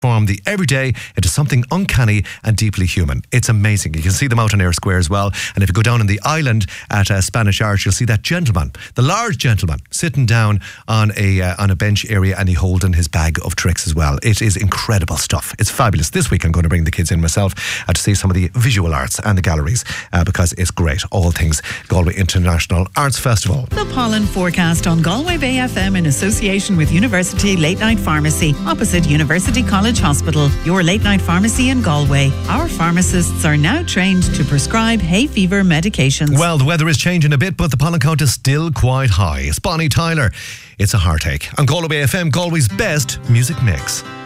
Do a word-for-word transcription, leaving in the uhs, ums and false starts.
Transform the everyday into something uncanny and deeply human. It's amazing. You can see them out on Eyre Square as well. And if you go down in the island at uh, Spanish Arch, you'll see that gentleman, the large gentleman, sitting down on a uh, on a bench area, and he holding his bag of tricks as well. It is incredible stuff. It's fabulous. This week I'm going to bring the kids in myself uh, to see some of the visual arts and the galleries uh, because it's great. All things Galway International Arts Festival. The pollen forecast on Galway Bay F M in association with University Late Night Pharmacy, opposite University College Hospital, your late night pharmacy in Galway. Our pharmacists are now trained to prescribe hay fever medications. Well, the weather is changing a bit, but the pollen count is still quite high. It's Bonnie Tyler. It's a heartache. On Galway Bay F M, Galway's best music mix.